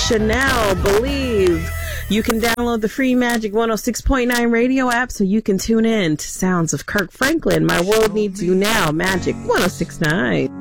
Chanel, Believe. You can download the free Magic 106.9 radio app so you can tune in to sounds of Kirk Franklin. My World Needs You Now, Magic 106.9.